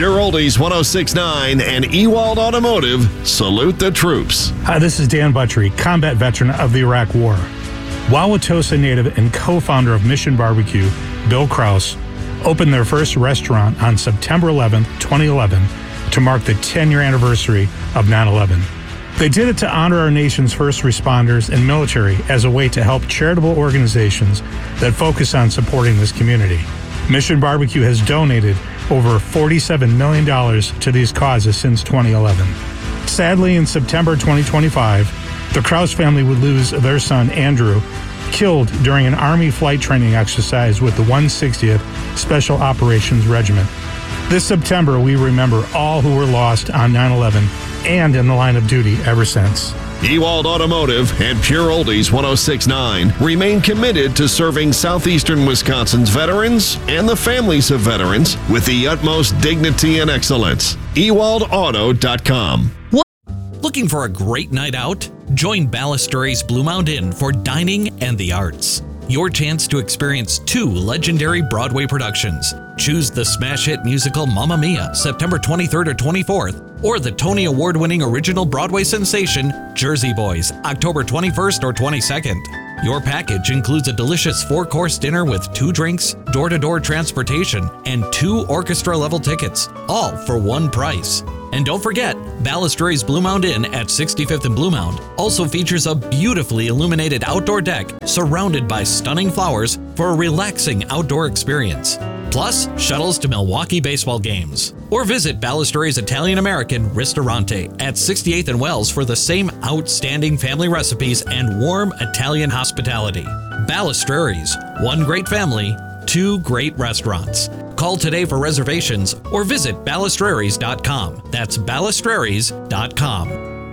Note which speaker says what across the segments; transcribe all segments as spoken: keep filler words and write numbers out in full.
Speaker 1: Pure Oldies one oh six point nine and Ewald Automotive salute the troops.
Speaker 2: Hi, this is Dan Buttrey, combat veteran of the Iraq War. Wauwatosa native and co-founder of Mission Barbecue, Bill Kraus, opened their first restaurant on September eleventh, twenty eleven, to mark the ten-year anniversary of nine eleven. They did it to honor our nation's first responders and military as a way to help charitable organizations that focus on supporting this community. Mission Barbecue has donated over forty-seven million dollars to these causes since twenty eleven. Sadly, in September twenty twenty-five, the Kraus family would lose their son, Andrew, killed during an Army flight training exercise with the one sixtieth Special Operations Regiment. This September, we remember all who were lost on nine eleven and in the line of duty ever since.
Speaker 1: Ewald Automotive and Pure Oldies one oh six point nine remain committed to serving southeastern Wisconsin's veterans and the families of veterans with the utmost dignity and excellence. ewald auto dot com.
Speaker 3: Looking for a great night out? Join Balustrades Blue Mound Inn for dining and the arts. Your chance to experience two legendary Broadway productions. Choose the smash hit musical Mamma Mia, September twenty-third or twenty-fourth, or the Tony Award-winning original Broadway sensation, Jersey Boys, October twenty-first or twenty-second. Your package includes a delicious four-course dinner with two drinks, door-to-door transportation, and two orchestra-level tickets, all for one price. And don't forget, Balustrades Blue Mound Inn at sixty-fifth and Blue Mound also features a beautifully illuminated outdoor deck surrounded by stunning flowers for a relaxing outdoor experience. Plus, shuttles to Milwaukee baseball games. Or visit Balustrades Italian American Ristorante at sixty-eighth and Wells for the same outstanding family recipes and warm Italian hospitality. Balustrades, one great family, two great restaurants. Call today for reservations or visit balustrades dot com. That's balustrades dot com.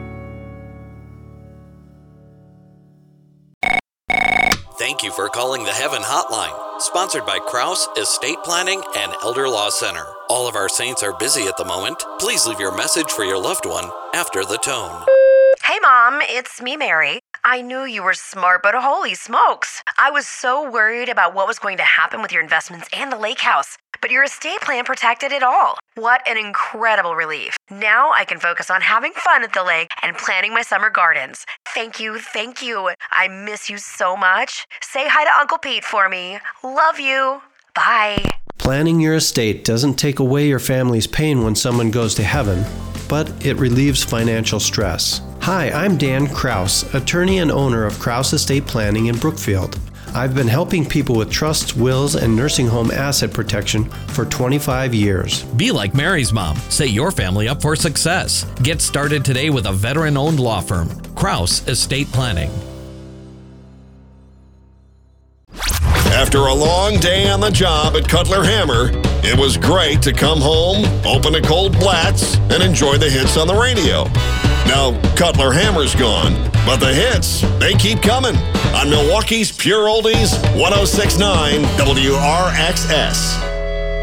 Speaker 3: Thank you for calling the Heaven Hotline, sponsored by Kraus Estate Planning and Elder Law Center. All of our saints are busy at the moment. Please leave your message for your loved one after the tone.
Speaker 4: Hey, Mom, it's me, Mary. I knew you were smart, but holy smokes. I was so worried about what was going to happen with your investments and the lake house, but your estate plan protected it all. What an incredible relief. Now I can focus on having fun at the lake and planting my summer gardens. Thank you, thank you. I miss you so much. Say hi to Uncle Pete for me. Love you. Bye.
Speaker 5: Planning your estate doesn't take away your family's pain when someone goes to heaven, but it relieves financial stress. Hi, I'm Dan Kraus, attorney and owner of Kraus Estate Planning in Brookfield. I've been helping people with trusts, wills, and nursing home asset protection for twenty-five years.
Speaker 3: Be like Mary's mom. Set your family up for success. Get started today with a veteran-owned law firm, Kraus Estate Planning.
Speaker 1: After a long day on the job at Cutler Hammer, it was great to come home, open a cold Blatz, and enjoy the hits on the radio. Now, Cutler Hammer's gone, but the hits, they keep coming on Milwaukee's Pure Oldies one oh six point nine W R X S.